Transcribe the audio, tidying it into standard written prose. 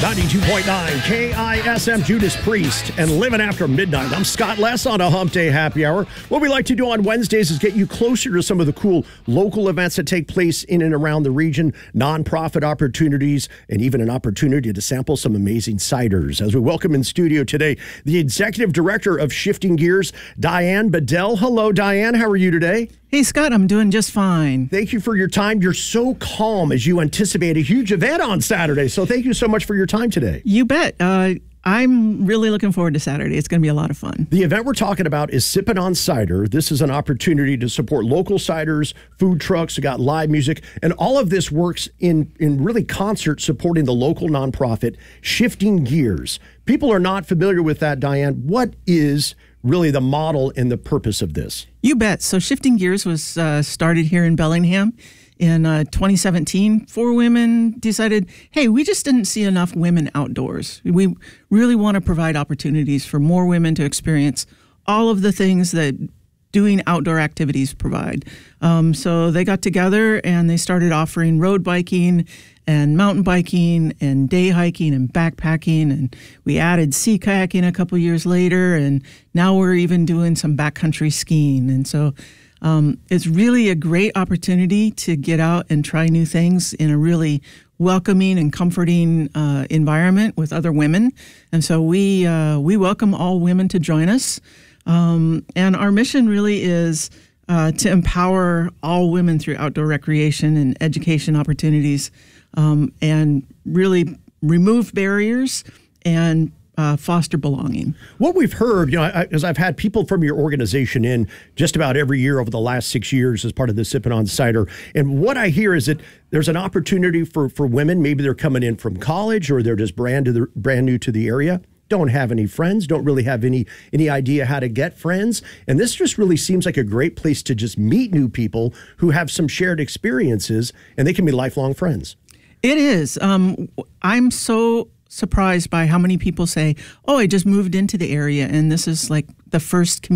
92.9 KISM, Judas Priest, and Living After Midnight. I'm Scott Less on a Hump Day Happy Hour. What we like to do on Wednesdays is get you closer to some of the cool local events that take place in and around the region, nonprofit opportunities, and even an opportunity to sample some amazing ciders. As we welcome in studio today, the Executive Director of Shifting Gears, Diane Bedell. Hello, Diane. How are you today? Hey, Scott, I'm doing just fine. Thank you for your time. You're so calm as you anticipate a huge event on Saturday. So thank you so much for your time today. You bet. I'm really looking forward to Saturday. It's going to be a lot of fun. The event we're talking about is Sippin' on Cider. This is an opportunity to support local ciders, food trucks. We got live music, and all of this works in really concert supporting the local nonprofit Shifting Gears. People are not familiar with that, Diane. What is really the model and the purpose of this? You bet. So Shifting Gears was started here in Bellingham in 2017. 4 women decided, hey, we just didn't see enough women outdoors. We really want to provide opportunities for more women to experience all of the things that doing outdoor activities provide. So they got together and they started offering road biking and mountain biking and day hiking and backpacking. And we added sea kayaking a couple years later. And now we're even doing some backcountry skiing. And so it's really a great opportunity to get out and try new things in a really welcoming and comforting environment with other women. And so we welcome all women to join us. And our mission really is to empower all women through outdoor recreation and education opportunities, and really remove barriers and foster belonging. What we've heard, as I've had people from your organization in just about every year over the last 6 years as part of the Sippin' on Cider, and what I hear is that there's an opportunity for women. Maybe they're coming in from college or they're just brand new to the area. Don't have any friends, don't really have any idea how to get friends. And this just really seems like a great place to just meet new people who have some shared experiences, and they can be lifelong friends. It is. I'm so surprised by how many people say, oh, I just moved into the area and this is like the first community